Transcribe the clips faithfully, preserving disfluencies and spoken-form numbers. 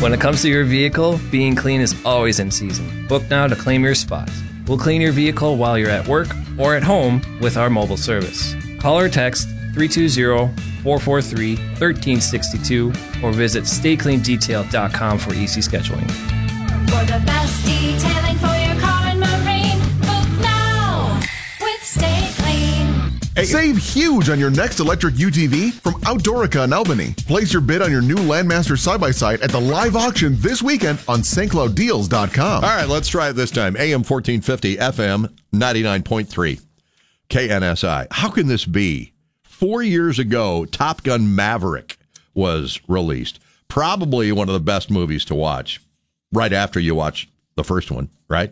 When it comes to your vehicle, being clean is always in season. Book now to claim your spot. We'll clean your vehicle while you're at work or at home with our mobile service. Call or text three two zero, four four three, one three six two or visit stay clean detail dot com for easy scheduling. For the best detailing for your car and marine, book now with Stay Clean. Hey, save huge on your next electric U T V from Outdoorica in Albany. Place your bid on your new Landmaster side-by-side at the live auction this weekend on Saint Cloud Deals dot com. All right, let's try it this time. A M fourteen fifty, F M ninety-nine point three, K N S I. How can this be? Four years ago, Top Gun Maverick was released. Probably one of the best movies to watch right after you watch the first one, right?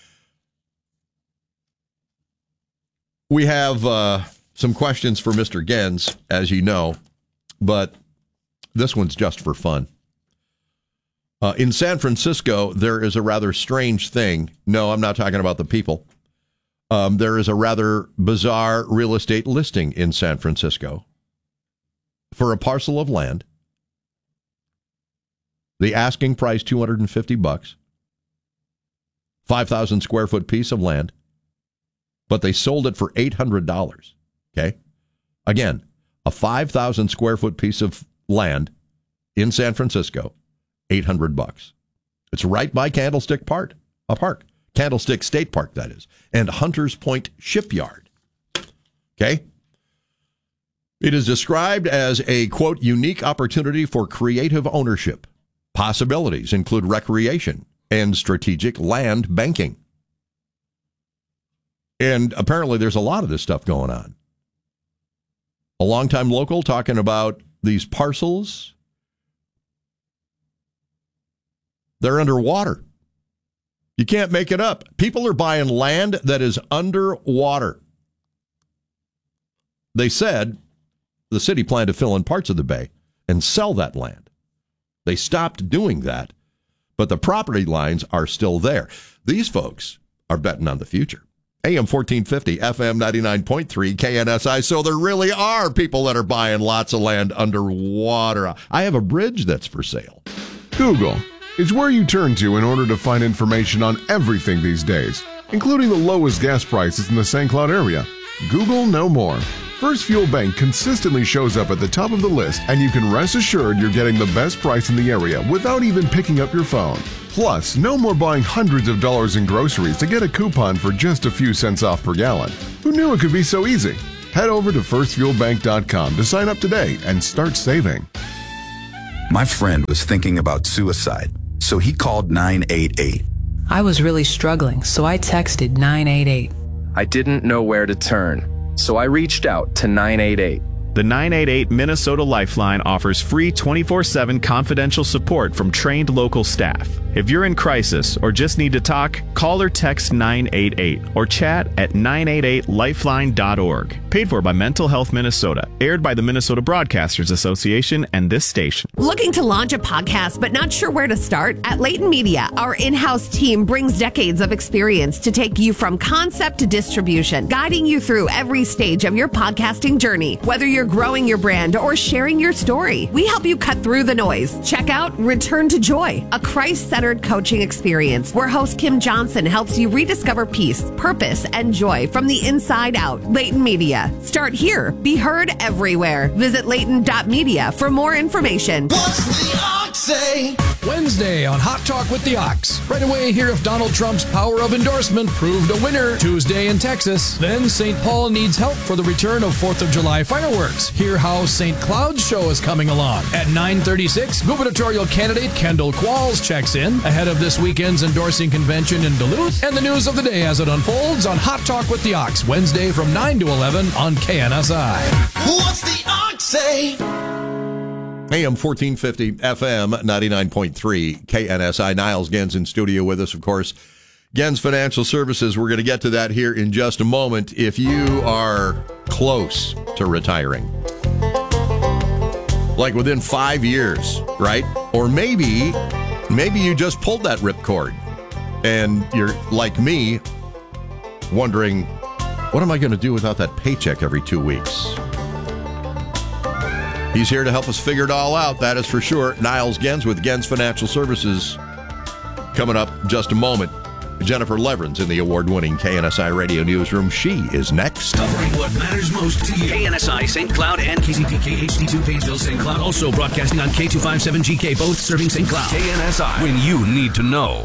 We have uh, some questions for Mister Gens, as you know, but this one's just for fun. Uh, in San Francisco, there is a rather strange thing. No, I'm not talking about the people. Um, there is a rather bizarre real estate listing in San Francisco for a parcel of land. The asking price, two hundred fifty bucks, five thousand square foot piece of land, but they sold it for eight hundred dollars. Okay. Again, a five thousand square foot piece of land in San Francisco, eight hundred bucks. It's right by Candlestick Park, a park. Candlestick State Park, that is, and Hunters Point Shipyard. Okay? It is described as a, quote, unique opportunity for creative ownership. Possibilities include recreation and strategic land banking. And apparently there's a lot of this stuff going on. A longtime local talking about these parcels. They're underwater. You can't make it up. People are buying land that is underwater. They said the city planned to fill in parts of the bay and sell that land. They stopped doing that, but the property lines are still there. These folks are betting on the future. A M fourteen fifty, F M ninety-nine point three, K N S I. So there really are people that are buying lots of land underwater. I have a bridge that's for sale. Google is where you turn to in order to find information on everything these days, including the lowest gas prices in the Saint Cloud area. Google no more. First Fuel Bank consistently shows up at the top of the list, and you can rest assured you're getting the best price in the area without even picking up your phone. Plus, no more buying hundreds of dollars in groceries to get a coupon for just a few cents off per gallon. Who knew it could be so easy? Head over to first fuel bank dot com to sign up today and start saving. My friend was thinking about suicide, so he called nine eight eight. I was really struggling, so I texted nine eight eight. I didn't know where to turn, so I reached out to nine eight eight. The nine eight eight Minnesota Lifeline offers free twenty-four seven confidential support from trained local staff. If you're in crisis or just need to talk, call or text nine eight eight or chat at nine eight eight lifeline dot org. Paid for by Mental Health Minnesota. Aired by the Minnesota Broadcasters Association and this station. Looking to launch a podcast but not sure where to start? At Layton Media, our in-house team brings decades of experience to take you from concept to distribution, guiding you through every stage of your podcasting journey. Whether you're growing your brand or sharing your story, we help you cut through the noise. Check out Return to Joy, a Christ-centered coaching experience where host Kim Johnson helps you rediscover peace, purpose, and joy from the inside out. Layton Media. Start here. Be heard everywhere. Visit layton dot media for more information. What's the Ox say? Wednesday on Hot Talk with the Ox. Right away, hear if Donald Trump's power of endorsement proved a winner. Tuesday in Texas. Then Saint Paul needs help for the return of fourth of July fireworks. Hear how Saint Cloud's show is coming along. At nine thirty-six, gubernatorial candidate Kendall Qualls checks in ahead of this weekend's endorsing convention in Duluth. And the news of the day as it unfolds on Hot Talk with the Ox. Wednesday from nine to eleven on K N S I. What's the Ox say? A M fourteen fifty, F M ninety-nine point three, K N S I. Niles Gens in studio with us, of course. Gens Financial Services, we're going to get to that here in just a moment. If you are close to retiring, like within five years, right? Or maybe, maybe you just pulled that ripcord and you're like me, wondering, what am I going to do without that paycheck every two weeks? He's here to help us figure it all out, that is for sure. Niles Gens with Gens Financial Services. Coming up just a moment. Jennifer Leverins in the award-winning K N S I Radio Newsroom. She is next. Covering what matters most to you. K N S I, Saint Cloud, and K C P K H D two, Painesville, Saint Cloud. Also broadcasting on K two fifty-seven G K, both serving Saint Cloud. K N S I, when you need to know.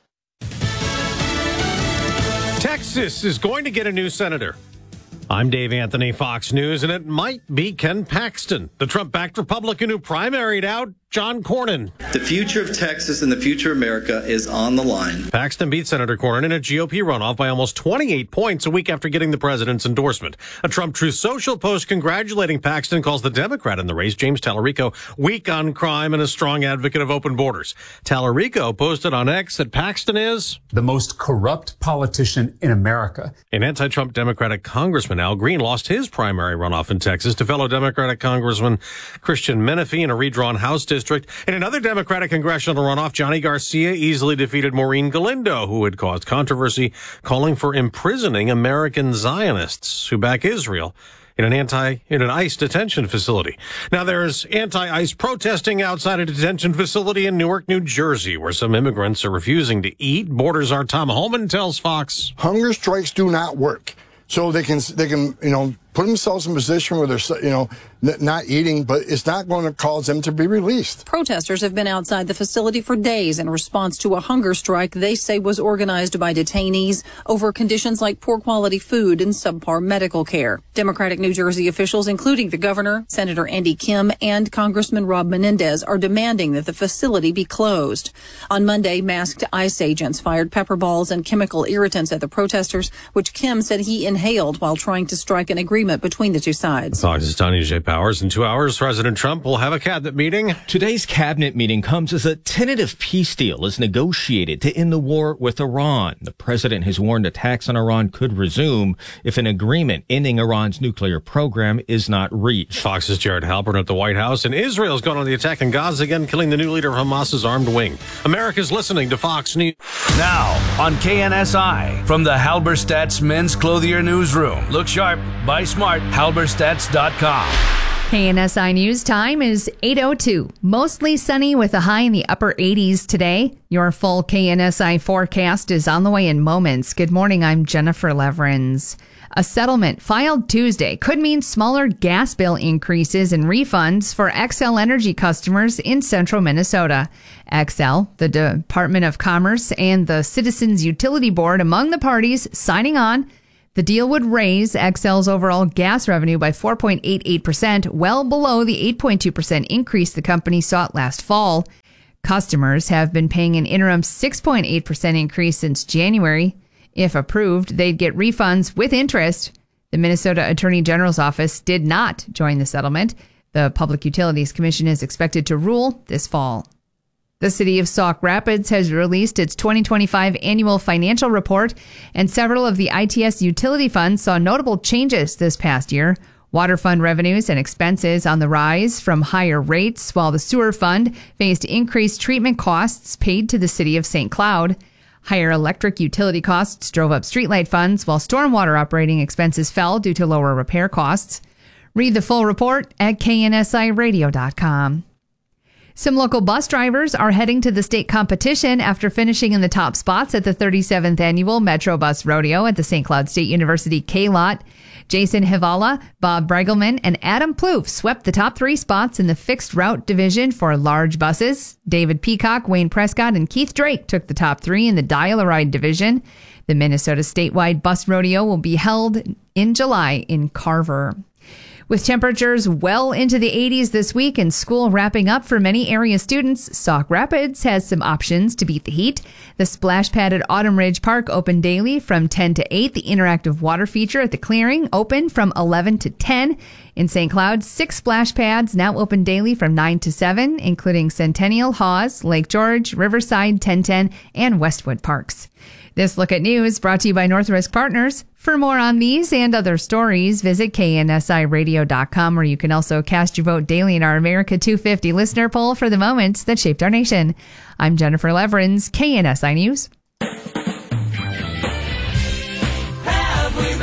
Texas is going to get a new senator. I'm Dave Anthony, Fox News, and it might be Ken Paxton, the Trump-backed Republican who primaried out John Cornyn. The future of Texas and the future of America is on the line. Paxton beat Senator Cornyn in a G O P runoff by almost twenty-eight points a week after getting the president's endorsement. A Trump Truth Social post congratulating Paxton calls the Democrat in the race, James Tallarico, weak on crime and a strong advocate of open borders. Tallarico posted on X that Paxton is the most corrupt politician in America. An anti-Trump Democratic Congressman, Al Green, lost his primary runoff in Texas to fellow Democratic Congressman Christian Menefee in a redrawn House district. In another Democratic congressional runoff, Johnny Garcia easily defeated Maureen Galindo, who had caused controversy, calling for imprisoning American Zionists who back Israel in an anti in an ICE detention facility. Now there's anti-ICE protesting outside a detention facility in Newark, New Jersey, where some immigrants are refusing to eat. Borders Our Tom Holman tells Fox. Hunger strikes do not work. So they can, they can, you know, put themselves in a position where they're, you know, not eating, but it's not going to cause them to be released. Protesters have been outside the facility for days in response to a hunger strike they say was organized by detainees over conditions like poor quality food and subpar medical care. Democratic New Jersey officials, including the governor, Senator Andy Kim, and Congressman Rob Menendez, are demanding that the facility be closed. On Monday, masked ICE agents fired pepper balls and chemical irritants at the protesters, which Kim said he inhaled while trying to strike an agreement between the two sides. Fox's Tanya J. Powers. In two hours, President Trump will have a cabinet meeting. Today's cabinet meeting comes as a tentative peace deal is negotiated to end the war with Iran. The president has warned attacks on Iran could resume if an agreement ending Iran's nuclear program is not reached. Fox's Jared Halpern at the White House. And Israel's gone on the attack in Gaza again, killing the new leader of Hamas's armed wing. America's listening to Fox News. Now on K N S I, from the Halberstadt's Men's Clothier Newsroom. Look sharp, buy smart, halberstadts dot com. K N S I News time is eight oh two. Mostly sunny with a high in the upper eighties today. Your full K N S I forecast is on the way in moments. Good morning, I'm Jennifer Leverins. A settlement filed Tuesday could mean smaller gas bill increases and refunds for Xcel Energy customers in central Minnesota. Xcel, the Department of Commerce, and the Citizens Utility Board among the parties signing on. The deal would raise Xcel's overall gas revenue by four point eight eight percent, well below the eight point two percent increase the company sought last fall. Customers have been paying an interim six point eight percent increase since January. If approved, they'd get refunds with interest. The Minnesota Attorney General's office did not join the settlement. The Public Utilities Commission is expected to rule this fall. The city of Sauk Rapids has released its twenty twenty-five annual financial report, and several of the I T S utility funds saw notable changes this past year. Water fund revenues and expenses on the rise from higher rates, while the sewer fund faced increased treatment costs paid to the city of Saint Cloud. Higher electric utility costs drove up streetlight funds, while stormwater operating expenses fell due to lower repair costs. Read the full report at K N S I radio dot com. Some local bus drivers are heading to the state competition after finishing in the top spots at the thirty-seventh annual Metro Bus Rodeo at the Saint Cloud State University K-Lot. Jason Hivala, Bob Bregelman, and Adam Plouffe swept the top three spots in the fixed route division for large buses. David Peacock, Wayne Prescott, and Keith Drake took the top three in the dial-a-ride division. The Minnesota statewide bus rodeo will be held in July in Carver. With temperatures well into the eighties this week and school wrapping up for many area students, Sauk Rapids has some options to beat the heat. The splash pad at Autumn Ridge Park open daily from ten to eight. The interactive water feature at the clearing open from eleven to ten. In Saint Cloud, six splash pads now open daily from nine to seven, including Centennial, Hawes, Lake George, Riverside, ten ten, and Westwood Parks. This Look at News brought to you by Northrisk Partners. For more on these and other stories, visit K N S I radio dot com, where you can also cast your vote daily in our America two fifty listener poll for the moments that shaped our nation. I'm Jennifer Leverins, K N S I News. Have we met?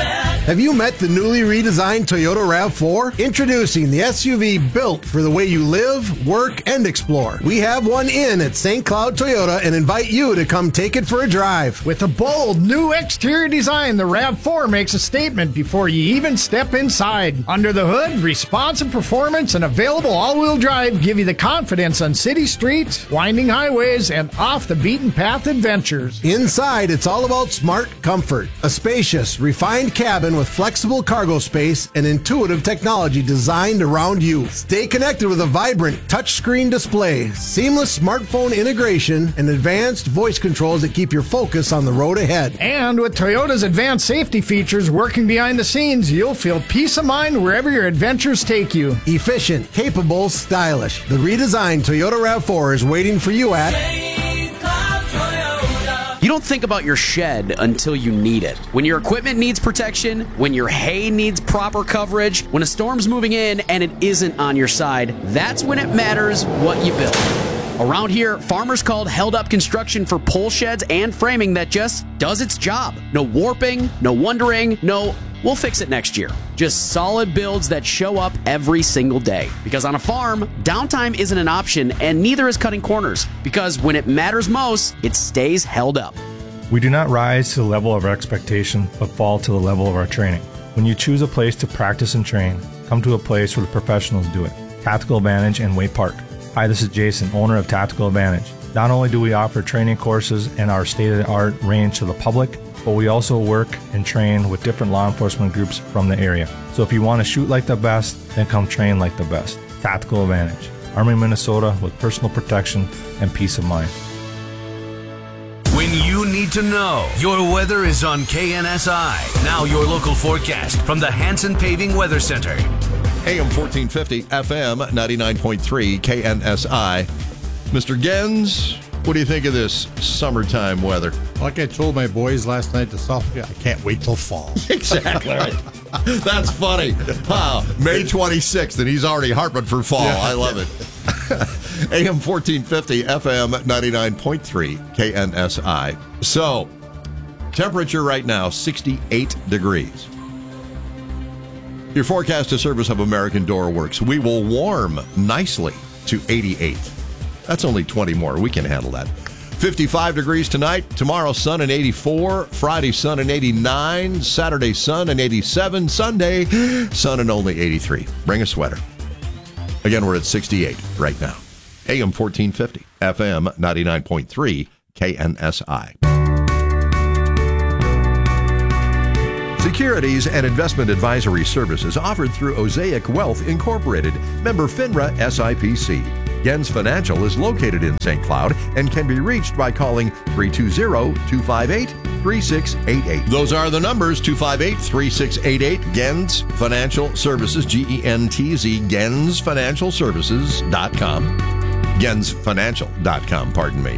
Have you met the newly redesigned Toyota RAV four? Introducing the S U V built for the way you live, work, and explore. We have one in at Saint Cloud Toyota and invite you to come take it for a drive. With a bold new exterior design, the RAV four makes a statement before you even step inside. Under the hood, responsive performance and available all-wheel drive give you the confidence on city streets, winding highways, and off-the-beaten-path adventures. Inside, it's all about smart comfort. A spacious, refined cabin with flexible cargo space and intuitive technology designed around you. Stay connected with a vibrant touchscreen display, seamless smartphone integration, and advanced voice controls that keep your focus on the road ahead. And with Toyota's advanced safety features working behind the scenes, you'll feel peace of mind wherever your adventures take you. Efficient, capable, stylish. The redesigned Toyota RAV four is waiting for you at... You don't think about your shed until you need it. When your equipment needs protection, when your hay needs proper coverage, when a storm's moving in and it isn't on your side, that's when it matters what you build. Around here, farmers called Held Up Construction for pole sheds and framing that just does its job. No warping, no wondering, no, we'll fix it next year. Just solid builds that show up every single day. Because on a farm, downtime isn't an option, and neither is cutting corners. Because when it matters most, it stays held up. We do not rise to the level of our expectation, but fall to the level of our training. When you choose a place to practice and train, come to a place where the professionals do it. Tactical Advantage in Way Park. Hi, this is Jason, owner of Tactical Advantage. Not only do we offer training courses and our state-of-the-art range to the public, but we also work and train with different law enforcement groups from the area. So if you want to shoot like the best, then come train like the best. Tactical Advantage. Army, Minnesota, with personal protection and peace of mind. When you need to know, your weather is on K N S I. Now your local forecast from the Hanson Paving Weather Center. A M fourteen fifty, F M ninety-nine point three, K N S I. Mister Gens, what do you think of this summertime weather? Like I told my boys last night to softball, I can't wait till fall. Exactly right. That's funny. Wow. May twenty-sixth, and he's already harping for fall. Yeah. I love it. A M fourteen fifty, F M ninety-nine point three, K N S I. So, temperature right now, sixty-eight degrees. Your forecast to service of American Door Works. We will warm nicely to eighty-eight. That's only twenty more. We can handle that. fifty-five degrees tonight. Tomorrow, sun and eighty-four. Friday, sun and eighty-nine. Saturday, sun and eighty-seven. Sunday, sun and only eighty-three. Bring a sweater. Again, we're at sixty-eight right now. A M fourteen fifty, F M ninety-nine point three, K N S I. Securities and investment advisory services offered through Osaic Wealth Incorporated, member FINRA S I P C. Gens Financial is located in Saint Cloud and can be reached by calling three two zero, two five eight, three six eight eight. Those are the numbers, two five eight, three six eight eight. Gens Financial Services, G E N T Z, gens financial services dot com. gens financial dot com, pardon me.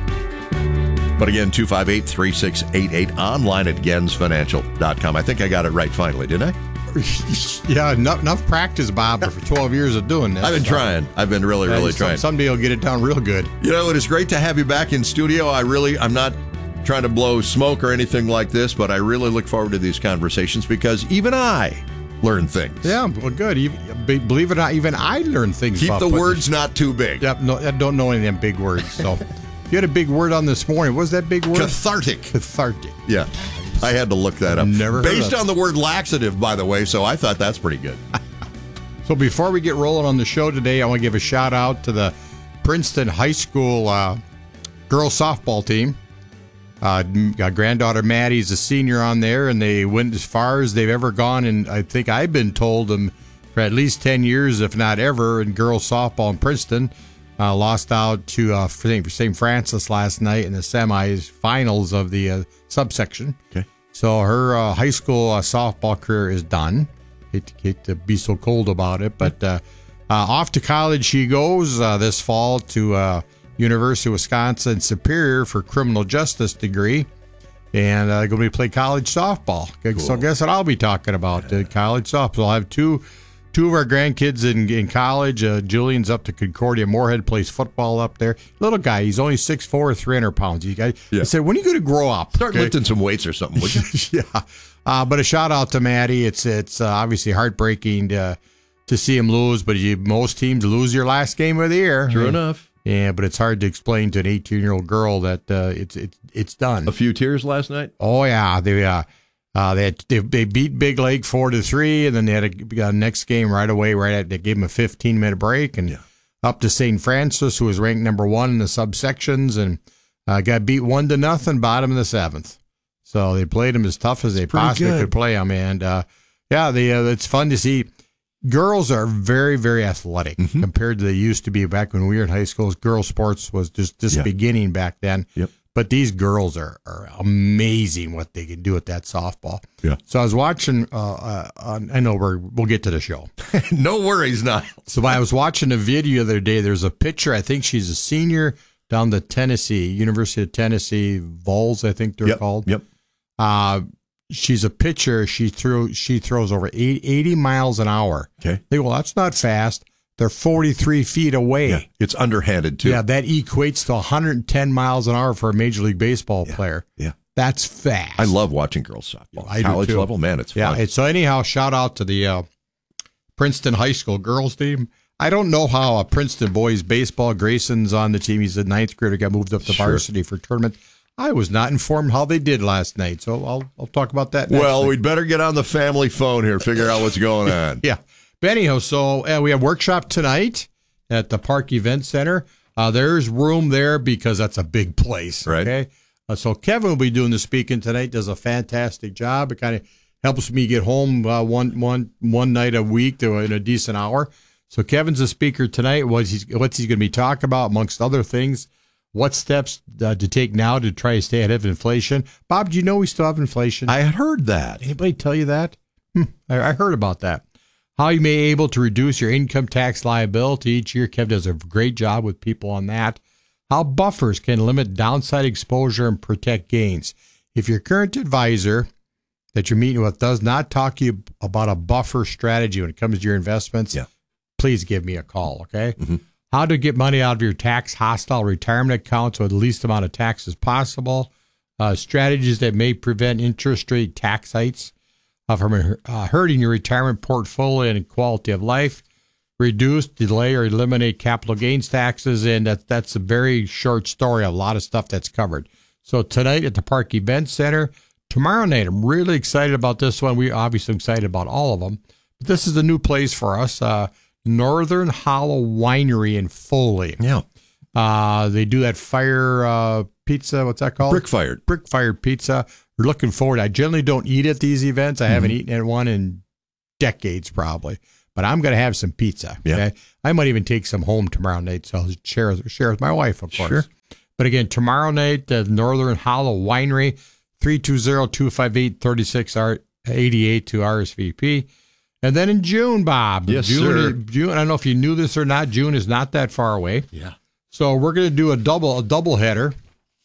But again, two five eight, three six eight eight, online at gens financial dot com. I think I got it right finally, didn't I? Yeah, enough, enough practice, Bob, for twelve years of doing this. I've been so. trying. I've been really, really yeah, trying. Someday you'll get it down real good. You know, it is great to have you back in studio. I really, I'm not trying to blow smoke or anything like this, but I really look forward to these conversations because even I learn things. Yeah, well, good. Even, believe it or not, even I learn things. Keep about the words this. not too big. Yep, no, I don't know any of them big words, so... You had a big word on this morning. What was that big word? Cathartic. Cathartic. Yeah. I had to look that up. Never heard Based of on the word laxative, by the way, so I thought that's pretty good. So before we get rolling on the show today, I want to give a shout out to the Princeton High School uh, girls softball team. Uh, got granddaughter Maddie's a senior on there, and they went as far as they've ever gone, and I think I've been told them for at least ten years, if not ever, in girls softball in Princeton. Uh, lost out to uh, Saint Francis last night in the semis finals of the uh, subsection. Okay. So her uh, high school uh, softball career is done. Hate to, hate to be so cold about it, but uh, uh, off to college she goes uh, this fall to uh, University of Wisconsin Superior for criminal justice degree, and uh, going to play college softball. Cool. So guess what I'll be talking about? Uh, college softball. I'll have two. Two of our grandkids in, in college. Uh, Julian's up to Concordia Moorhead, plays football up there. Little guy, he's only six foot four, three hundred pounds. You guys, yeah. I said, when are you going to grow up? Start okay? lifting some weights or something, would you? Yeah. Uh, but a shout out to Maddie. It's it's uh, obviously heartbreaking to to see him lose, but you, most teams lose your last game of the year. True yeah. enough. Yeah, but it's hard to explain to an eighteen-year-old girl that uh, it's it's it's done. A few tears last night. Oh yeah, they uh, uh they, had, they they beat Big Lake four to three, and then they had a, a next game right away. Right at they gave them a fifteen-minute break, and yeah. up to Saint Francis, who was ranked number one in the subsections, and uh, got beat one to nothing, bottom of the seventh. So they played them as tough as they possibly good. could play them, and uh, yeah, they uh, it's fun to see. Girls are very, very athletic mm-hmm. compared to they used to be back when we were in high school. Girls sports was just, just yeah. beginning back then. Yep. But these girls are, are amazing what they can do at that softball. Yeah. So I was watching, uh, uh, on, I know we're, we'll get to the show. No worries, not. So I was watching a video the other day. There's a pitcher, I think she's a senior down the Tennessee, University of Tennessee Vols, I think they're yep. called. Yep. Uh, She's a pitcher. She threw. She throws over eighty miles an hour. Okay. They go, well, that's not fast. They're forty-three feet away. Yeah, it's underhanded too. Yeah, that equates to one hundred ten miles an hour for a Major League Baseball yeah. player. Yeah, that's fast. I love watching girls softball. I College do too. level, man, it's fun. Yeah. So anyhow, shout out to the uh, Princeton High School girls team. I don't know how a Princeton boys baseball. Grayson's on the team. He's a ninth grader. Got moved up to sure. varsity for tournament. I was not informed how they did last night, so I'll I'll talk about that next Well, week. we'd better get on the family phone here, figure out what's going on. Yeah. But anyhow, so uh, we have workshop tonight at the Park Event Center. Uh, there's room there because that's a big place. Right. Okay. Uh, so Kevin will be doing the speaking tonight. Does a fantastic job. It kind of helps me get home uh, one one one night a week to in a decent hour. So Kevin's the speaker tonight. What he's what's he going to be talking about, amongst other things. What steps uh, to take now to try to stay ahead of inflation? Bob, do you know we still have inflation? I had heard that. Anybody tell you that? Hmm, I, I heard about that. How you may be able to reduce your income tax liability each year. Kev does a great job with people on that. How buffers can limit downside exposure and protect gains. If your current advisor that you're meeting with does not talk to you about a buffer strategy when it comes to your investments, yeah. please give me a call, okay? Mm-hmm. How to get money out of your tax hostile retirement account with the least amount of tax as possible. Uh, strategies that may prevent interest rate tax hikes uh, from uh, hurting your retirement portfolio and quality of life. Reduce, delay, or eliminate capital gains taxes. And that, that's a very short story, a lot of stuff that's covered. So tonight at the Park Event Center. Tomorrow night, I'm really excited about this one. We're obviously excited about all of them. But this is a new place for us. Uh, Northern Hollow Winery in Foley. Yeah. Uh, they do that fire uh, pizza. What's that called? Brick fired. Brick fired pizza. We're looking forward. I generally don't eat at these events. I mm-hmm. haven't eaten at one in decades probably. But I'm going to have some pizza. Yeah. Okay? I might even take some home tomorrow night. So I'll share, share with my wife, of course. Sure. But again, tomorrow night, the Northern Hollow Winery, three two zero, two five eight, three six eight eight to R S V P. And then in June, Bob. Yes, June, sir. June, I don't know if you knew this or not. June is not that far away. Yeah. So we're going to do a double a double header.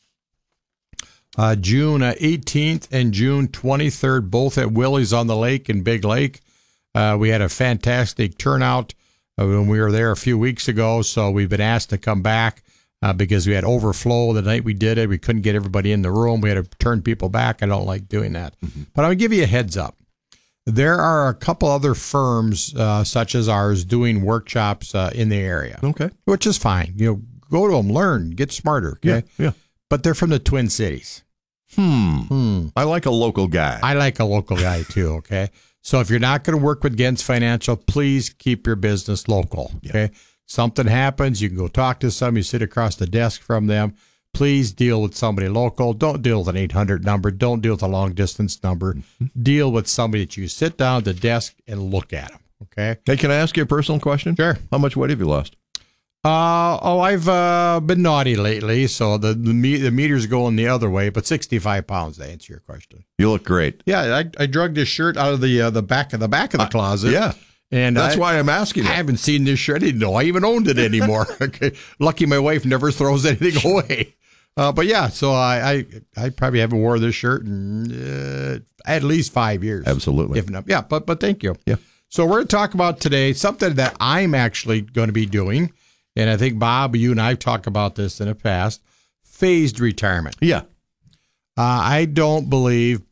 Uh, June eighteenth and June twenty-third, both at Willie's on the Lake in Big Lake. Uh, we had a fantastic turnout uh, when we were there a few weeks ago. So we've been asked to come back uh, because we had overflow the night we did it. We couldn't get everybody in the room. We had to turn people back. I don't like doing that. Mm-hmm. But I'm going to give you a heads up. There are a couple other firms, uh, such as ours, doing workshops uh, in the area. Okay. Which is fine. You know, go to them, learn, get smarter. Okay. Yeah. yeah. But they're from the Twin Cities. Hmm. Hmm. I like a local guy. I like a local guy too. Okay. So if you're not going to work with Gens Financial, please keep your business local. Okay. Yeah. Something happens, you can go talk to somebody, sit across the desk from them. Please deal with somebody local. Don't deal with an eight hundred number. Don't deal with a long distance number. Mm-hmm. Deal with somebody that you sit down at the desk and look at them. Okay. Hey, can I ask you a personal question? Sure. How much weight have you lost? Uh, oh, I've uh, been naughty lately, so the the, me- the meter's going the other way, but sixty-five pounds to answer your question. You look great. Yeah, I, I drug this shirt out of the uh, the back of the back of the closet. Uh, yeah. And that's I, why I'm asking. I haven't seen this shirt. I didn't know I even owned it anymore. Okay. Lucky my wife never throws anything away. Uh, but yeah, so I, I I probably haven't wore this shirt in uh, at least five years. Absolutely. If not, yeah, but but thank you. Yeah. So we're going to talk about today something that I'm actually going to be doing, and I think Bob, you and I have talked about this in the past: phased retirement. Yeah. Uh, I don't believe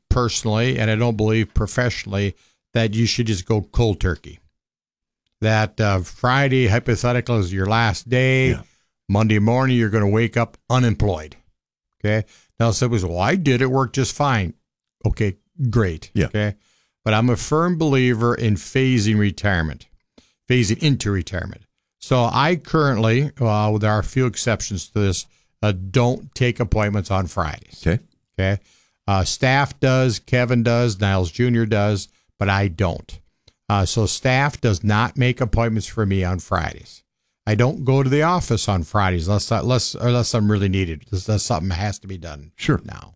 personally, and I don't believe professionally, that you should just go cold turkey. That uh, Friday, hypothetical, is your last day. Yeah. Monday morning, you're going to wake up unemployed. Okay. Now, somebody says, well, I did. It worked just fine. Okay, great. Yeah. Okay. But I'm a firm believer in phasing retirement, phasing into retirement. So I currently, uh, there are a few exceptions to this, uh, don't take appointments on Fridays. Okay. Okay. Uh, staff does, Kevin does, Niles Junior does, but I don't. Uh, so staff does not make appointments for me on Fridays. I don't go to the office on Fridays unless, unless, unless I'm really needed. Unless something has to be done sure. now.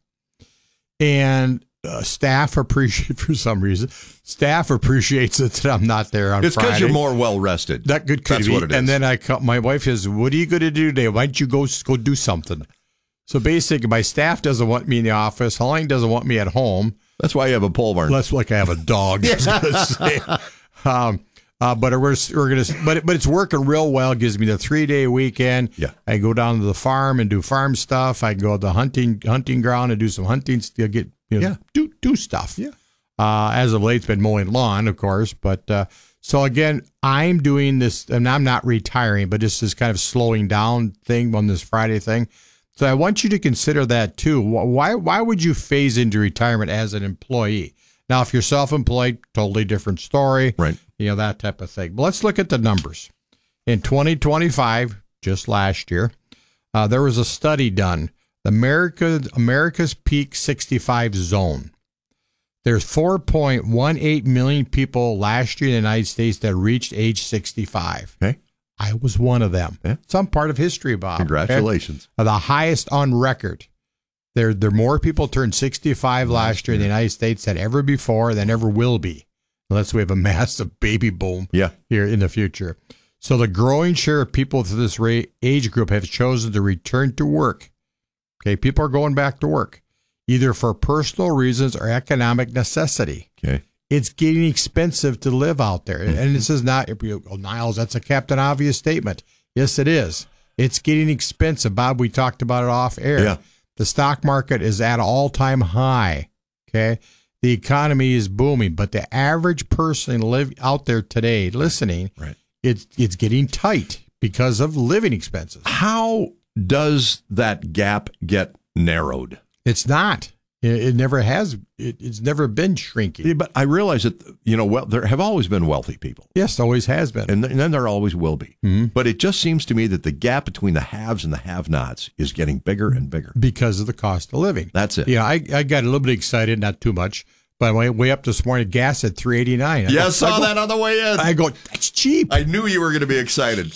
And uh, staff appreciate, for some reason, staff appreciates it that I'm not there on it's Friday. It's because you're more well rested. That could, could That's be. what it is. And then I call, my wife says, what are you going to do today? Why don't you go, go do something? So basically, my staff doesn't want me in the office. Helene doesn't want me at home. That's why you have a pole barn. That's like I have a dog. I was gonna say. Um, uh, but we're we're gonna, but but it's working real well. It gives me the three day weekend. Yeah, I go down to the farm and do farm stuff. I go to the hunting hunting ground and do some hunting. Still get you know, yeah, do do stuff. Yeah. Uh, as of late, it's been mowing lawn, of course. But uh, so again, I'm doing this, and I'm not retiring, but this is kind of slowing down thing on this Friday thing. So I want you to consider that too. Why why would you phase into retirement as an employee? Now, if you're self-employed, totally different story. Right. You know, that type of thing. But let's look at the numbers. In twenty twenty-five, just last year, uh, there was a study done. America, America's peak sixty-five zone. There's four point one eight million people last year in the United States that reached age sixty-five. Okay. I was one of them. Yeah. Some part of history, Bob. Congratulations. Okay? The highest on record. There, there more people turned sixty-five last year in the United States than ever before, than ever will be, unless we have a massive baby boom yeah. here in the future. So the growing share of people to this age group have chosen to return to work. Okay, people are going back to work, either for personal reasons or economic necessity. Okay. It's getting expensive to live out there. Mm-hmm. And this is not, oh, Niles, that's a Captain Obvious statement. Yes, it is. It's getting expensive. Bob, we talked about it off air. Yeah. The stock market is at an all-time high, okay? The economy is booming, but the average person live out there today listening, right. it's it's getting tight because of living expenses. How does that gap get narrowed? It's not. It, it never has. It, it's never been shrinking. Yeah, but I realize that, you know, well, there have always been wealthy people. Yes, always has been. And, th- and then there always will be. Mm-hmm. But it just seems to me that the gap between the haves and the have-nots is getting bigger and bigger. Because of the cost of living. That's it. Yeah, I, I got a little bit excited, not too much. But I went way up this morning, gas at three eighty-nine. Yeah, I saw I go, that on the way in. I go, that's cheap. I knew you were going to be excited.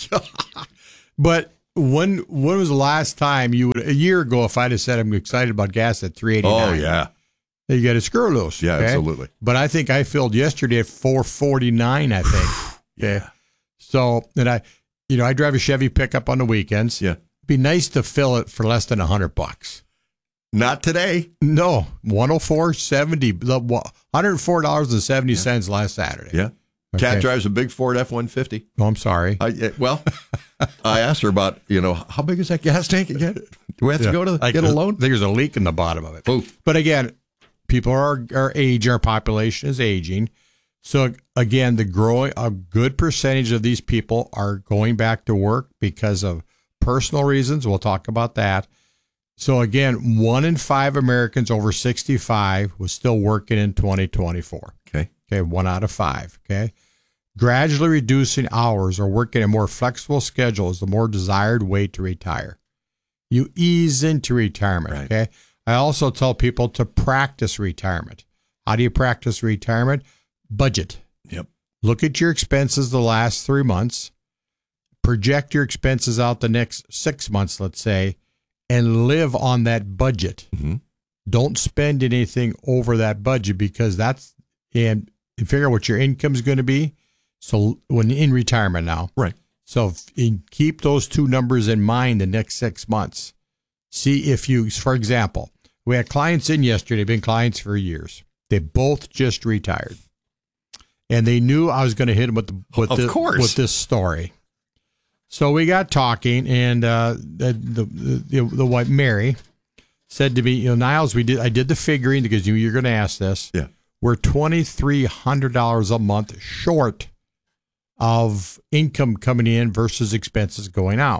But when when was the last time you would, a year ago, if I'd have said I'm excited about gas at three eighty-nine? Oh, yeah. You got a screw loose. Yeah, okay? absolutely. But I think I filled yesterday at four forty-nine, I think. yeah. Okay. So, and I, you know, I drive a Chevy pickup on the weekends. Yeah. It'd be nice to fill it for less than a hundred bucks. Not today. No, one oh four seventy, one hundred four dollars and seventy cents last Saturday. Yeah. Okay. Kat drives a big Ford F one fifty. Oh, I'm sorry. I, well, I asked her about, you know, how big is that gas tank again? Do we have to Yeah. go to I, get a loan? There's a leak in the bottom of it. Oh. But again, people are, are aging. Our population is aging. So again, the growing, a good percentage of these people are going back to work because of personal reasons. We'll talk about that. So again, one in five Americans over sixty-five was still working in twenty twenty-four. Okay. Okay. One out of five. Okay. Gradually reducing hours or working a more flexible schedule is the more desired way to retire. You ease into retirement. Right. Okay. I also tell people to practice retirement. How do you practice retirement? Budget. Yep. Look at your expenses the last three months. Project your expenses out the next six months, let's say, and live on that budget. Mm-hmm. Don't spend anything over that budget because that's, and figure out what your income is going to be. So when in retirement now. Right. So in, keep those two numbers in mind the next six months. See if you, for example, we had clients in yesterday, been clients for years. They both just retired. And they knew I was going to hit them with, the, with, of the, course. with this story. So we got talking, and uh, the, the, the, the wife, Mary, said to me, you know, Niles, we did. I did the figuring because you, you're going to ask this. Yeah. We're twenty-three hundred dollars a month short of income coming in versus expenses going out.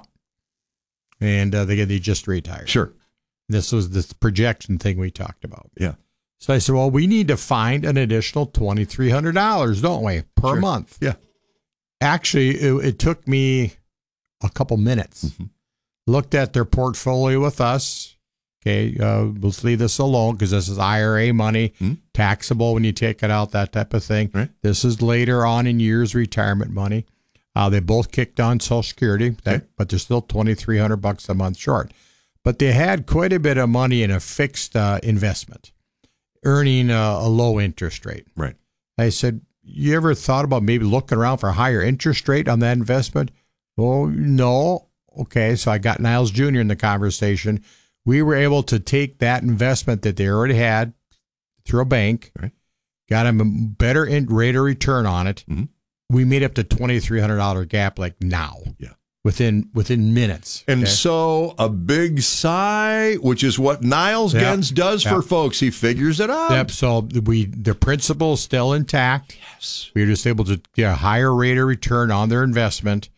And uh, they, they just retired. Sure. This was this projection thing we talked about. Yeah. So I said, well, we need to find an additional twenty-three hundred dollars, don't we, per Sure. month? Yeah. Actually, it, it took me a couple minutes. Mm-hmm. Looked at their portfolio with us. Okay, uh, let's leave this alone because this is I R A money, mm-hmm. taxable when you take it out, that type of thing. Right. This is later on in years retirement money. Uh, they both kicked on Social Security, that, Okay. but they're still twenty-three hundred bucks a month short. But they had quite a bit of money in a fixed uh, investment, earning a, a low interest rate. Right. I said, you ever thought about maybe looking around for a higher interest rate on that investment? Oh, no. Okay, so I got Niles Junior in the conversation. We were able to take that investment that they already had through a bank, right. got them a better in, rate of return on it. Mm-hmm. We made up the twenty-three hundred dollars gap like now. Yeah. Within within minutes. And okay? so a big sigh, which is what Niles Yep. Gens does Yep. for folks. He figures it out. Yep. So we the principal is still intact. Yes. We were just able to get a higher rate of return on their investment,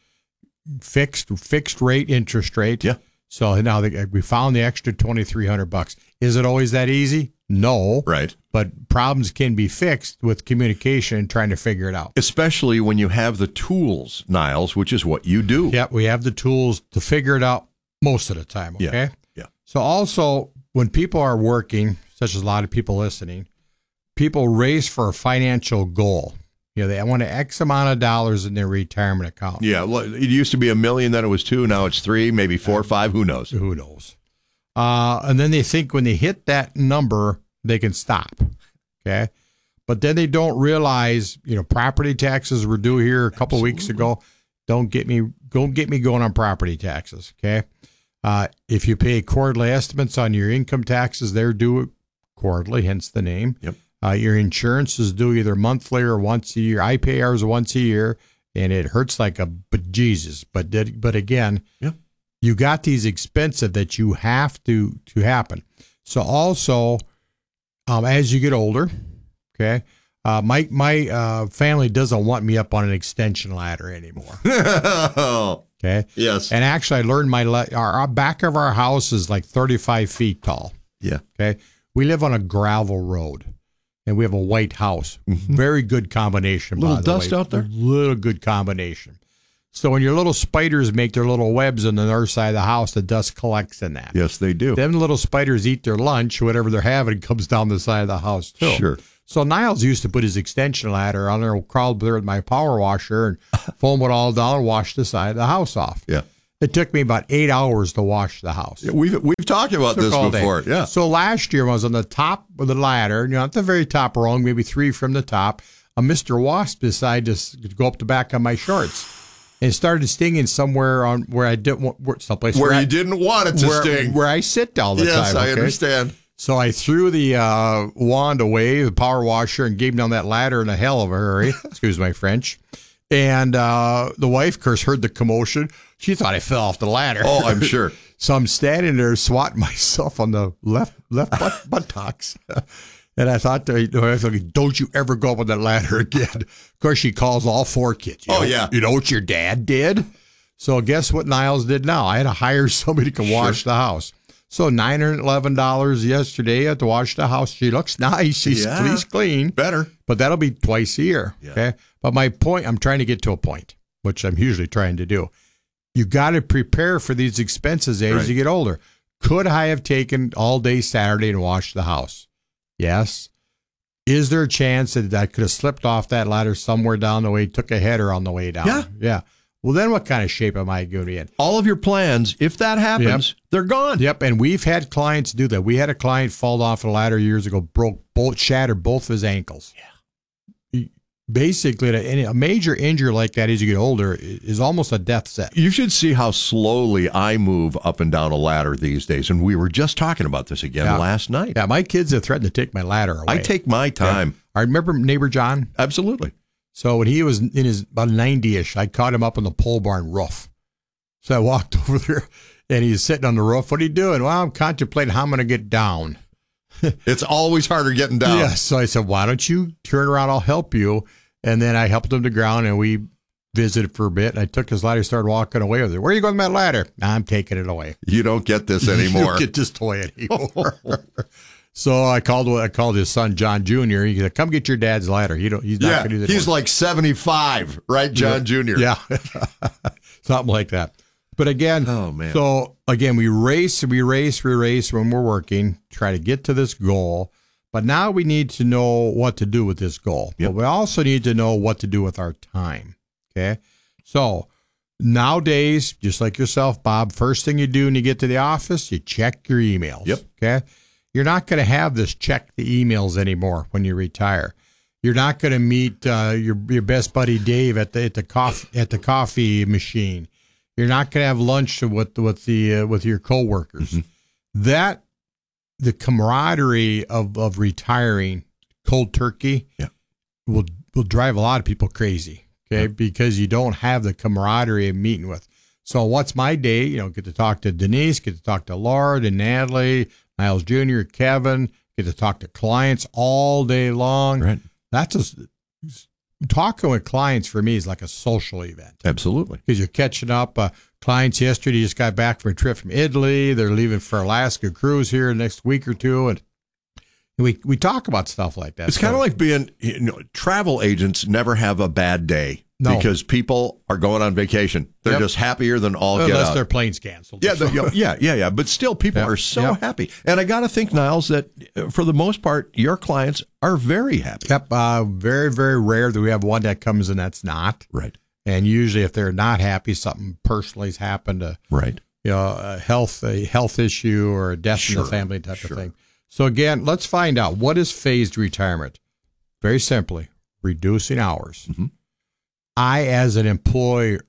fixed fixed rate interest rate. Yeah. So now they, we found the extra twenty-three hundred bucks. Is it always that easy? No. Right. But problems can be fixed with communication and trying to figure it out. Especially when you have the tools, Niles, which is what you do. Yep. We have the tools to figure it out most of the time. Okay. Yeah. Yeah. So also when people are working, such as a lot of people listening, people race for a financial goal. You know, they want X amount of dollars in their retirement account. Yeah. Well, it used to be a million, then it was two, now it's three, maybe four, five. Who knows? Who knows? Uh, and then they think when they hit that number, they can stop. Okay. But then they don't realize, you know, property taxes were due here a couple Absolutely. weeks ago. Don't get me, don't get me going on property taxes. Okay. Uh, if you pay quarterly estimates on your income taxes, they're due quarterly, hence the name. Yep. Uh, your insurance is due either monthly or once a year. I pay ours once a year, and it hurts like a bejesus. But did, but again, yeah. you got these expensive that you have to to happen. So also, um, as you get older, okay, uh, my my uh, family doesn't want me up on an extension ladder anymore. Okay. Yes. And actually, I learned my le- our, our back of our house is like thirty-five feet tall. Yeah. Okay. We live on a gravel road. And we have a white house. Mm-hmm. Very good combination. Little by the dust way. out there? A little good combination. So when your little spiders make their little webs on the north side of the house, the dust collects in that. Yes, they do. Them little spiders eat their lunch, whatever they're having comes down the side of the house too. Sure. So Niles used to put his extension ladder on there, crawl there with my power washer and foam it all down and wash the side of the house off. Yeah. It took me about eight hours to wash the house. Yeah, we've we've talked about Took this all day. before. Yeah. So last year I was on the top of the ladder, you know, at the very top rung, maybe three from the top. A Mister Wasp decided to s- go up the back of my shorts and started stinging somewhere on where I didn't want, where, someplace Where I- you didn't want it to where, sting. where I sit all the yes, time. I okay? understand. So I threw the uh, wand away, the power washer, and gave him down that ladder in a hell of a hurry. Excuse my French. And uh, the wife, of course, heard the commotion. She thought I fell off the ladder. Oh, I'm sure. So I'm standing there swatting myself on the left left butt, buttocks. And I thought, to my wife, like, don't you ever go up on that ladder again. Of course, she calls all four kids. You Oh, know, yeah. You know what your dad did? So guess what Niles did now? I had to hire somebody to wash Sure. the house. So nine hundred eleven dollars yesterday I had to wash the house. She looks nice. She's, Yeah. she's clean. Better. But that'll be twice a year. Yeah. Okay. But my point, I'm trying to get to a point, which I'm usually trying to do. You got to prepare for these expenses as Right. you get older. Could I have taken all day Saturday and washed the house? Yes. Is there a chance that I could have slipped off that ladder somewhere down the way, took a header on the way down? Yeah. Yeah. Well, then what kind of shape am I going to be in? All of your plans, if that happens, they're gone. Yep, and we've had clients do that. We had a client fall off a ladder years ago, broke both, shattered both of his ankles. Yeah. Basically, a major injury like that as you get older is almost a death set. You should see how slowly I move up and down a ladder these days. And we were just talking about this again Yeah. last night. Yeah, my kids have threatened to take my ladder away. I take my time. Yeah. I remember neighbor John. Absolutely. So when he was in his about ninety-ish, I caught him up on the pole barn roof. So I walked over there, And he's sitting on the roof. What are you doing? Well, I'm contemplating how I'm going to get down. It's always harder getting down. Yeah. So I said, why don't you turn around? I'll help you. And then I helped him to ground, and we visited for a bit. And I took his ladder, started walking away with it. Where are you going with that ladder? I'm taking it away. You don't get this anymore. You don't get this toy anymore. So I called I called his son, John Junior He said, come get your dad's ladder. He don't, he's not Yeah, going to do that. he's like seventy-five, right, John Yeah. Junior? Yeah. Something like that. But again, oh, man. so again, we race, we race, we race when we're working, try to get to this goal. But now we need to know what to do with this goal. Yep. But we also need to know what to do with our time. Okay. So nowadays, just like yourself, Bob, first thing you do when you get to the office, you check your emails. Yep. Okay. You're not going to have this check the emails anymore when you retire. You're not going to meet uh, your your best buddy Dave at the at the coffee at the coffee machine. You're not going to have lunch with with the uh, with your coworkers. Mm-hmm. That the camaraderie of, of retiring cold turkey yeah. will will drive a lot of people crazy. Okay, yeah. Because you don't have the camaraderie of meeting with. So what's my day? You know, get to talk to Denise, get to talk to Laura and Natalie, Niles Junior, Kevin, get to talk to clients all day long. Right. That's a, talking with clients for me is like a social event. Absolutely. Because you're catching up. Uh, clients yesterday just got back from a trip from Italy. They're leaving for Alaska cruise here next week or two. And we, we talk about stuff like that. It's so, kind of like being, you know, travel agents never have a bad day. No. Because people are going on vacation. They're Yep. just happier than all get Unless out. their plane's canceled. Yeah, the, yeah, yeah, yeah. But still, people Yep. are so Yep. happy. And I got to think, Niles, that uh, for the most part, your clients are very happy. Yep. Uh, very, very rare that we have one that comes in that's not. Right. And usually if they're not happy, something personally has happened, to, right. you know, a health, a health issue or a death Sure. in the family type Sure. of thing. So again, let's find out, what is phased retirement? Very simply, reducing hours. Mm-hmm. I, as an employer,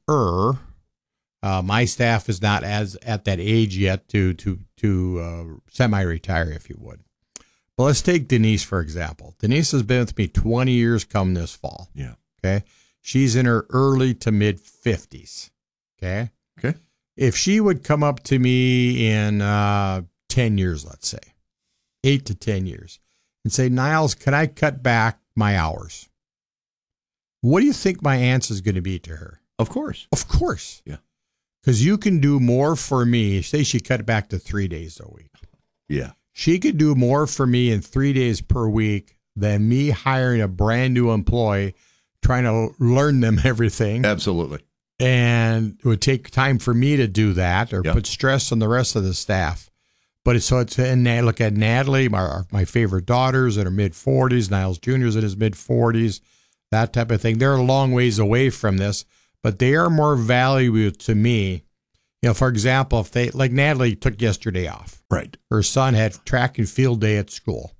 uh, my staff is not as at that age yet to to to uh, semi-retire, if you would. But let's take Denise, for example. Denise has been with me twenty years come this fall. Yeah. Okay. She's in her early to mid fifties. Okay. Okay. If she would come up to me in uh, ten years, let's say, eight to ten years, and say, Niles, can I cut back my hours? What do you think my answer is going to be to her? Of course. Of course. Yeah. Because you can do more for me. Say she cut it back to three days a week. Yeah. She could do more for me in three days per week than me hiring a brand new employee, trying to learn them everything. Absolutely. And it would take time for me to do that, or Yep. put stress on the rest of the staff. But it's, so it's, and I look at Natalie, my, my favorite daughters in her mid forties, Niles Junior's in his mid forties, that type of thing. They're a long ways away from this, but they are more valuable to me. You know, for example, if they, like Natalie took yesterday off. Right. Her son had track and field day at school.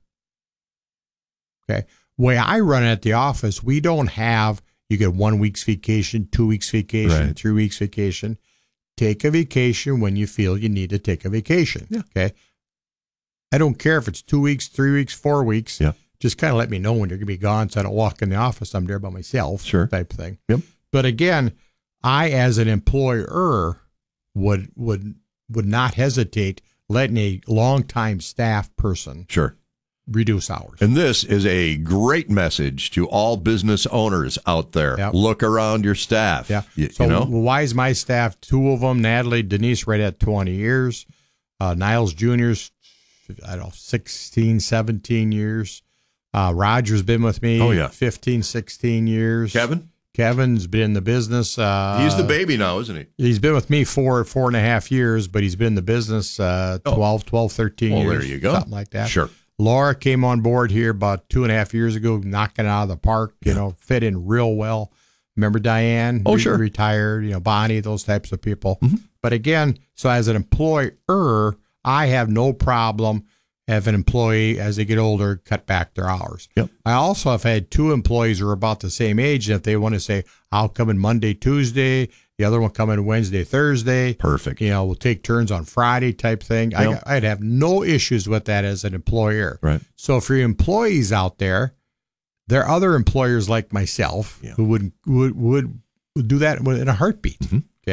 Okay. Way I run it at the office, we don't have, you get one week's vacation, two weeks vacation, Right. three weeks vacation. Take a vacation when you feel you need to take a vacation. Yeah. Okay. I don't care if it's two weeks, three weeks, four weeks. Yeah. Just kind of let me know when you're going to be gone so I don't walk in the office. I'm there by myself. Sure. Type thing. Yep. But again, I, as an employer, would would would not hesitate letting a longtime staff person Sure. reduce hours. And this is a great message to all business owners out there. Yep. Look around your staff. Yeah. You, so you know? why is my staff, two of them, Natalie, Denise, right at twenty years. Uh, Niles Junior's, I don't know, sixteen, seventeen years. Uh, Roger's been with me Oh, yeah. fifteen, sixteen years. Kevin? Kevin's been in the business. Uh, He's the baby now, isn't he? He's been with me for four and a half years, but he's been in the business uh, twelve, twelve, thirteen Well, years. there you go. Something like that. Sure. Laura came on board here about two and a half years ago, knocking it out of the park, you know, fit in real well. Remember Diane? Oh, Re- sure. Retired, you know, Bonnie, those types of people. Mm-hmm. But again, so as an employer, I have no problem have an employee, as they get older, cut back their hours. Yep. I also have had two employees who are about the same age, and if they want to say, I'll come in Monday, Tuesday, the other one come in Wednesday, Thursday. Perfect. You know, we'll take turns on Friday type thing. Yep. I, I'd have no issues with that as an employer. Right. So for your employees out there, there are other employers like myself Yeah. who would, would would would do that in a heartbeat. Mm-hmm. Okay.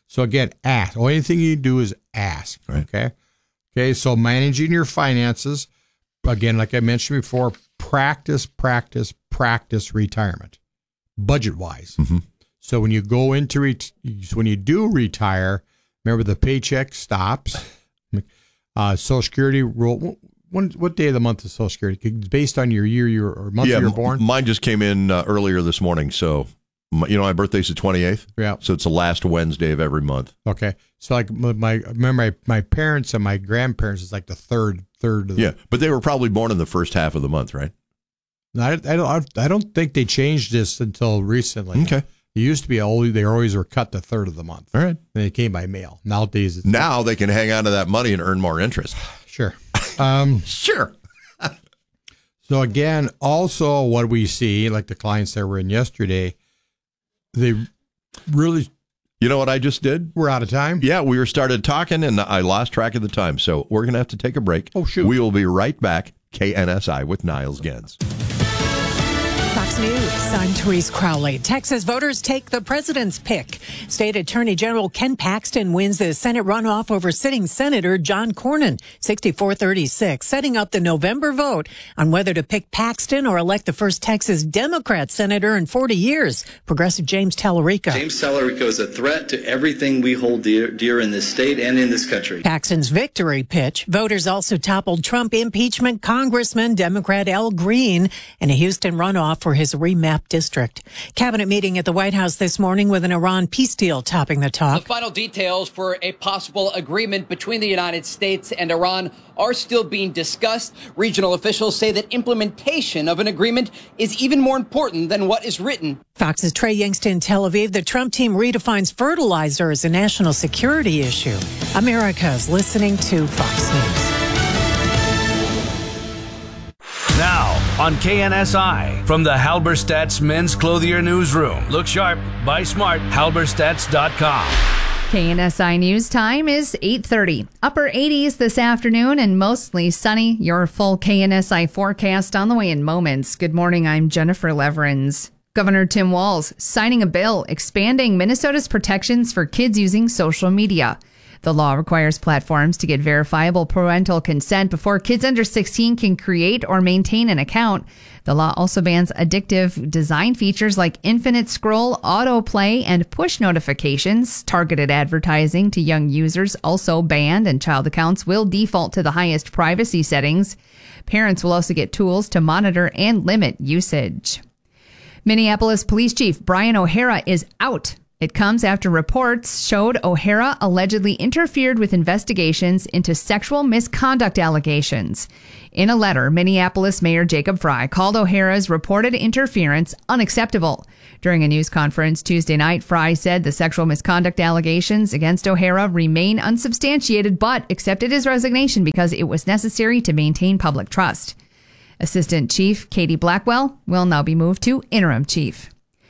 So again, ask. Only thing you do is ask. Right. Okay. Okay. So managing your finances, again, like I mentioned before, practice, practice, practice retirement, budget wise. Mm-hmm. So when you go into ret- when you do retire, remember the paycheck stops. Uh, Social Security rule. When, what day of the month is Social Security? It's based on your year, your or month yeah, you were born. M- mine just came in uh, earlier this morning. So, my, you know, my birthday's the twenty-eighth. Yeah. So it's the last Wednesday of every month. Okay. So like my, my remember my, my parents and my grandparents is like the third third. Of the, Yeah, but they were probably born in the first half of the month, right? I, I don't I don't think they changed this until recently. Okay. It used to be always they always were cut the third of the month. All right. And it came by mail. Nowadays, it's Now they can hang on to that money and earn more interest. Sure. Um, sure. So again, also what we see, like the clients that were in yesterday, they really. You know what I just did? We're out of time. Yeah, we were started talking and I lost track of the time. So we're going to have to take a break. Oh, shoot. We will be right back. K N S I with Niles Gens. Fox News, I'm Therese Crowley. Texas voters take the president's pick. State Attorney General Ken Paxton wins the Senate runoff over sitting Senator John Cornyn, sixty-four thirty-six, setting up the November vote on whether to pick Paxton or elect the first Texas Democrat senator in forty years. Progressive James Tallarico. James Tallarico is a threat to everything we hold dear, dear in this state and in this country. Paxton's victory pitch. Voters also toppled Trump impeachment Congressman Democrat Al Green in a Houston runoff for his remapped district. Cabinet meeting at the White House this morning with an Iran peace deal topping the talk. The final details for a possible agreement between the United States and Iran are still being discussed. Regional officials say that implementation of an agreement is even more important than what is written. Fox's Trey Yingst in Tel Aviv. The Trump team redefines fertilizer as a national security issue. America's listening to Fox News. Now, on K N S I, from the Halberstadt's Men's Clothier Newsroom. Look sharp, buy smart, halberstadts dot com. K N S I News time is eight thirty. Upper eighties this afternoon and mostly sunny. Your full K N S I forecast on the way in moments. Good morning, I'm Jennifer Leverins. Governor Tim Walz signing a bill expanding Minnesota's protections for kids using social media. The law requires platforms to get verifiable parental consent before kids under sixteen can create or maintain an account. The law also bans addictive design features like infinite scroll, autoplay, and push notifications. Targeted advertising to young users also banned, and child accounts will default to the highest privacy settings. Parents will also get tools to monitor and limit usage. Minneapolis Police Chief Brian O'Hara is out. It comes after reports showed O'Hara allegedly interfered with investigations into sexual misconduct allegations. In a letter, Minneapolis Mayor Jacob Frey called O'Hara's reported interference unacceptable. During a news conference Tuesday night, Frey said the sexual misconduct allegations against O'Hara remain unsubstantiated, but accepted his resignation because it was necessary to maintain public trust. Assistant Chief Katie Blackwell will now be moved to interim chief.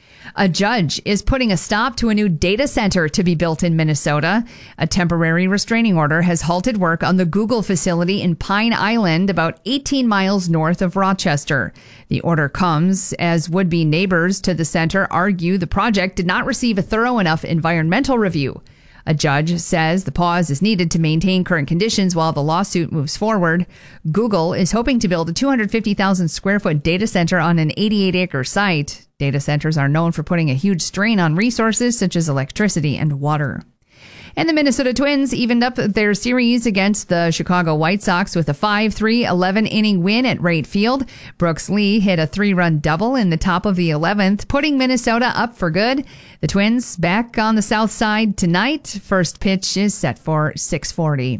A judge is putting a stop to a new data center to be built in Minnesota. A temporary restraining order has halted work on the Google facility in Pine Island, about eighteen miles north of Rochester. The order comes as would-be neighbors to the center argue the project did not receive a thorough enough environmental review. A judge says the pause is needed to maintain current conditions while the lawsuit moves forward. Google is hoping to build a two hundred fifty thousand square foot data center on an eighty-eight acre site. Data centers are known for putting a huge strain on resources such as electricity and water. And the Minnesota Twins evened up their series against the Chicago White Sox with a five three eleven inning win at Wright Field. Brooks Lee hit a three-run double in the top of the eleventh, putting Minnesota up for good. The Twins back on the south side tonight. First pitch is set for six forty.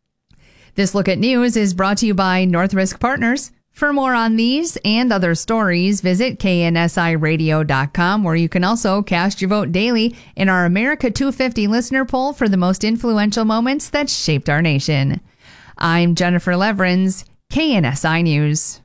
This Look at News is brought to you by North Risk Partners. For more on these and other stories, visit K N S I radio dot com, where you can also cast your vote daily in our America two fifty listener poll for the most influential moments that shaped our nation. I'm Jennifer Leverins, K N S I News.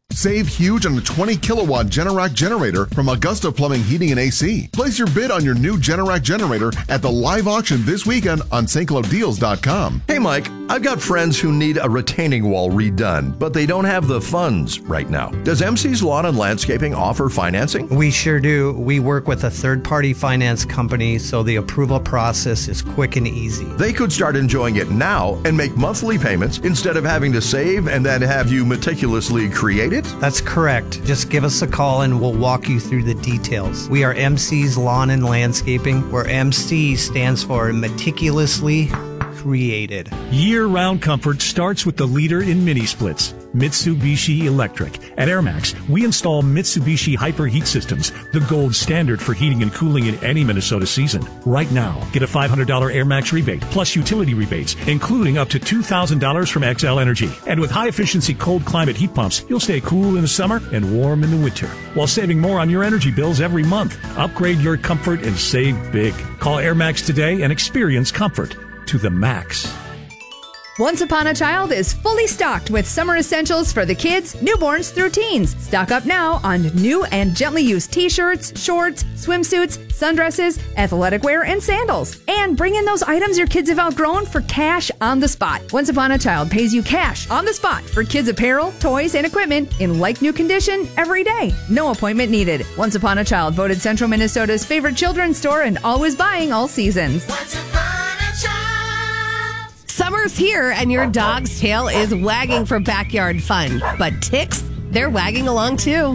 Save huge on a twenty kilowatt Generac generator from Augusta Plumbing, Heating, and A C. Place your bid on your new Generac generator at the live auction this weekend on Saint Cloud Deals dot com. Hey, Mike, I've got friends who need a retaining wall redone, but they don't have the funds right now. Does M C's Lawn and Landscaping offer financing? We sure do. We work with a third-party finance company, so the approval process is quick and easy. They could start enjoying it now and make monthly payments instead of having to save and then have you meticulously create it? That's correct. Just give us a call and we'll walk you through the details. We are M C's Lawn and Landscaping, where M C stands for meticulously created. Year-round comfort starts with the leader in mini splits, Mitsubishi Electric. At Air Max, we install Mitsubishi Hyper Heat Systems, the gold standard for heating and cooling in any Minnesota season. Right now, get a five hundred dollars Air Max rebate plus utility rebates, including up to two thousand dollars from X L Energy. And with high-efficiency cold climate heat pumps, you'll stay cool in the summer and warm in the winter, while saving more on your energy bills every month. Upgrade your comfort and save big. Call Air Max today and experience comfort to the max. Once Upon a Child is fully stocked with summer essentials for the kids, newborns through teens. Stock up now on new and gently used t-shirts, shorts, swimsuits, sundresses, athletic wear, and sandals. And bring in those items your kids have outgrown for cash on the spot. Once Upon a Child pays you cash on the spot for kids' apparel, toys, and equipment in like-new condition every day. No appointment needed. Once Upon a Child voted Central Minnesota's favorite children's store and always buying all seasons. Once upon a child. Summer's here and your dog's tail is wagging for backyard fun. But ticks, they're wagging along too.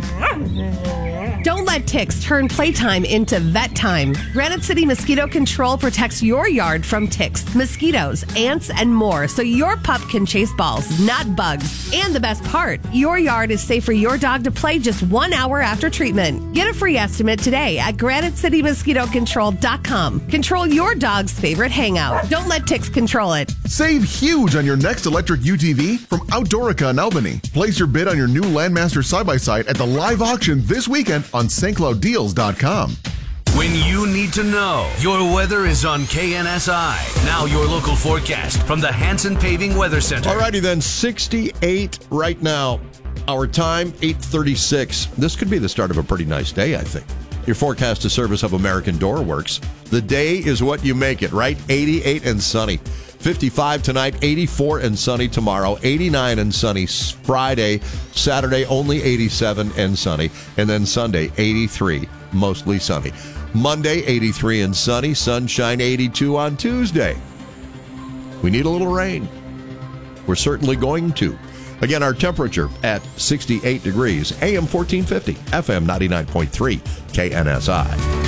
Don't let ticks turn playtime into vet time. Granite City Mosquito Control protects your yard from ticks, mosquitoes, ants, and more, so your pup can chase balls, not bugs. And the best part, your yard is safe for your dog to play just one hour after treatment. Get a free estimate today at granite city mosquito control dot com. Control your dog's favorite hangout. Don't let ticks control it. Save huge on your next electric U T V from Outdoorica in Albany. Place your bid on your new Landmaster side-by-side at the live auction this weekend on Saint Cloud Deals dot com. When you need to know, your weather is on K N S I. Now your local forecast from the Hanson Paving Weather Center. Alrighty then, sixty-eight right now. Our time, eight thirty-six. This could be the start of a pretty nice day, I think. Your forecast is service of American Door Works. The day is what you make it, right? eighty-eight and sunny. fifty-five tonight, eighty-four and sunny tomorrow, eighty-nine and sunny Friday, Saturday only eighty-seven and sunny, and then Sunday eighty-three, mostly sunny. Monday eighty-three and sunny, sunshine eighty-two on Tuesday. We need a little rain. We're certainly going to. Again, our temperature at sixty-eight degrees, A M fourteen fifty, F M ninety-nine point three, K N S I.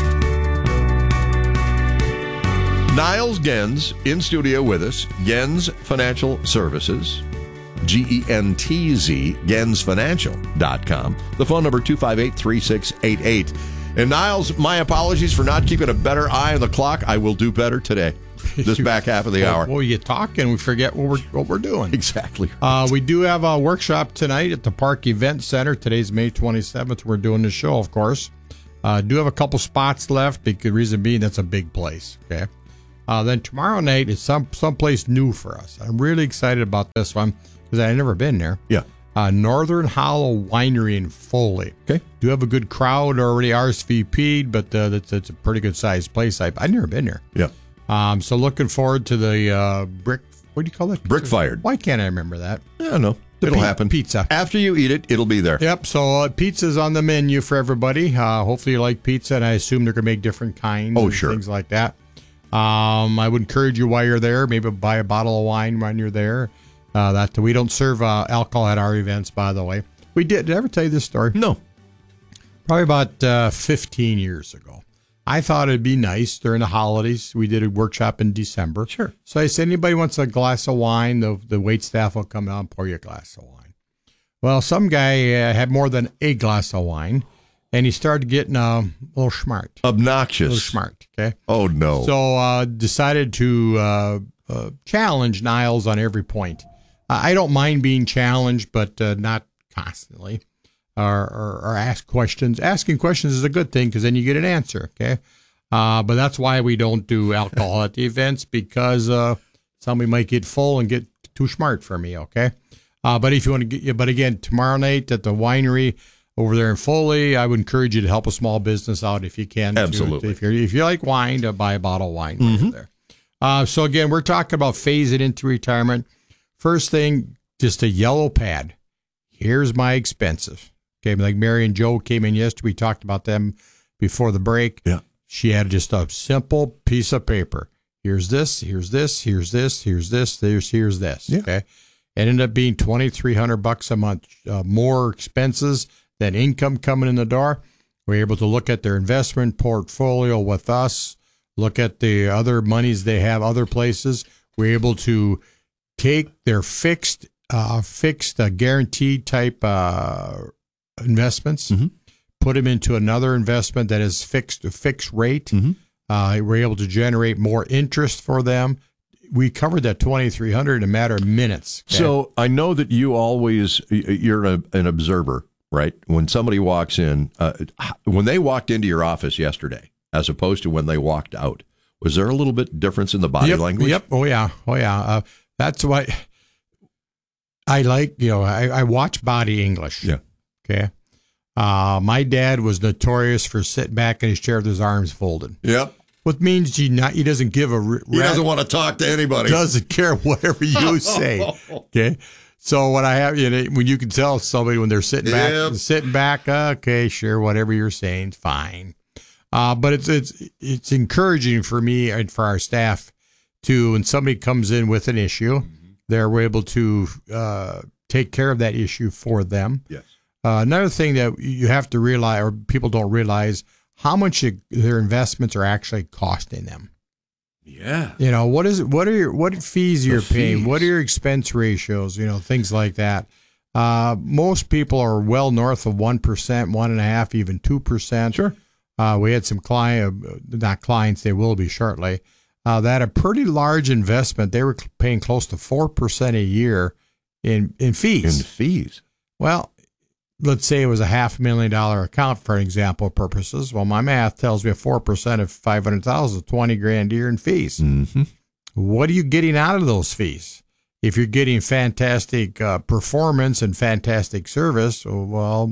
Niles Gens in studio with us. Gens Financial Services, G E N T Z, gens financial dot com. The phone number two five eight, three six eight eight. And Niles, my apologies for not keeping a better eye on the clock. I will do better today, this back half of the hour. Well, you talk and we forget what we're what we're doing. Exactly. Uh, we do have a workshop tonight at the Park Event Center. Today's May twenty-seventh. We're doing the show, of course. Uh, do have a couple spots left. The reason being, that's a big place. Okay. Uh, then tomorrow night is some someplace new for us. I'm really excited about this one because I've never been there. Yeah. Uh, Northern Hollow Winery in Foley. Okay. Do have a good crowd already R S V P'd, but uh, that's, that's a pretty good sized place. I, I've never been there. Yeah. Um. So looking forward to the uh, brick. What do you call it? Brick fired. Why can't I remember that? I don't know. The it'll pe- happen. Pizza. After you eat it, it'll be there. Yep. So uh, pizza's on the menu for everybody. Uh, hopefully you like pizza, and I assume they're going to make different kinds. Oh, and sure. Things like that. Um, I would encourage you while you're there, maybe buy a bottle of wine when you're there. Uh, that we don't serve uh, alcohol at our events, by the way. We did. Did I ever tell you this story? No. Probably about uh, fifteen years ago. I thought it'd be nice during the holidays. We did a workshop in December. Sure. So I said, anybody wants a glass of wine, the the wait staff will come out and pour you a glass of wine. Well, some guy uh, had more than a glass of wine. And he started getting uh, a little smart. Obnoxious. A little smart, okay? Oh, no. So uh, decided to uh, uh, challenge Niles on every point. Uh, I don't mind being challenged, but uh, not constantly. Or, or, or ask questions. Asking questions is a good thing because then you get an answer, okay? Uh, but that's why we don't do alcohol at the events, because uh, somebody might get full and get too smart for me, okay? Uh, but if you want to get, but again, tomorrow night at the winery over there in Foley, I would encourage you to help a small business out if you can. Absolutely. To, if you if you like wine, to buy a bottle of wine Mm-hmm. over there. Uh, so again, we're talking about phasing into retirement. First thing, just a yellow pad. Here's my expenses. Okay, like Mary and Joe came in yesterday. We talked about them before the break. Yeah. She had just a simple piece of paper. Here's this, here's this, here's this, here's this, here's here's this. Yeah. Okay. It ended up being twenty-three hundred bucks a month uh, more expenses than income coming in the door. We're able to look at their investment portfolio with us, look at the other monies they have other places. We're able to take their fixed, uh, fixed, uh, guaranteed type uh, investments, Mm-hmm. put them into another investment that is fixed, a fixed rate. Mm-hmm. Uh, we're able to generate more interest for them. We covered that twenty-three hundred in a matter of minutes. Okay? So I know that you always, you're a, an observer, right? When somebody walks in, uh, when they walked into your office yesterday, as opposed to when they walked out, was there a little bit difference in the body yep, language? Yep. Oh yeah. Oh yeah. Uh, that's why I like, you know, I, I watch body English. Yeah. Okay. Uh, my dad was notorious for sitting back in his chair with his arms folded. Yep. What means he not he doesn't give a re- He doesn't want to talk to anybody. Doesn't care whatever you say. Okay. So what I have, you know, when you can tell somebody when they're sitting back, Yep. sitting back, okay, sure, whatever you're saying, fine. Uh, but it's it's it's encouraging for me and for our staff to, when somebody comes in with an issue, mm-hmm. they're able to uh, take care of that issue for them. Yes. Uh, another thing that you have to realize, or people don't realize, how much it, their investments are actually costing them. Yeah. You know, what is it? What are your what fees you're The paying? fees. What are your expense ratios? You know, things like that. Uh, most people are well north of one percent, one and a half, even two percent. Sure. Uh, we had some client, not clients, they will be shortly. Uh, that a pretty large investment. They were paying close to four percent a year in in fees. In fees. Well, let's say it was a half million dollar account for example purposes. Well, my math tells me four percent of five hundred thousand, twenty grand a year in fees. Mm-hmm. What are you getting out of those fees? If you're getting fantastic uh, performance and fantastic service, well,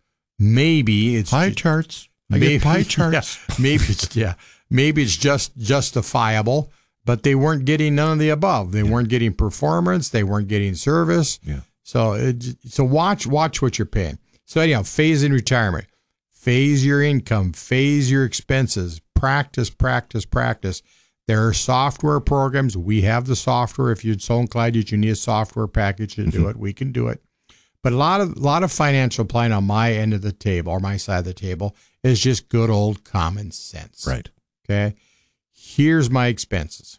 maybe it's pie charts. I maybe, get pie charts. Yeah, maybe it's yeah, maybe it's just justifiable. But they weren't getting none of the above. They yeah. weren't getting performance. They weren't getting service. Yeah. So, it, so watch watch what you're paying. So anyhow, phase in retirement, phase your income, phase your expenses, practice, practice, practice. There are software programs. We have the software. If you're so inclined that you need a software package to mm-hmm. do it, we can do it. But a lot of a lot of financial planning on my end of the table or my side of the table is just good old common sense. Right. Okay. Here's my expenses.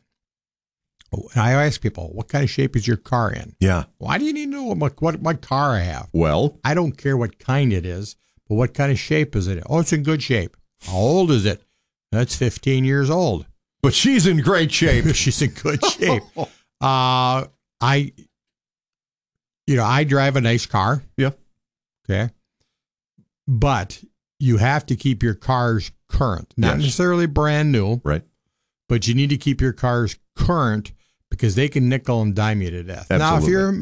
And I ask people, what kind of shape is your car in? Yeah. Why do you need to know what, what, what car I have? Well, I don't care what kind it is, but what kind of shape is it in? Oh, it's in good shape. How old is it? That's fifteen years old. But she's in great shape. She's in good shape. uh, I, you know, I drive a nice car. Yeah. Okay. But you have to keep your cars current, not Yes. necessarily brand new. Right. But you need to keep your cars current because they can nickel and dime you to death. Absolutely. Now, if you're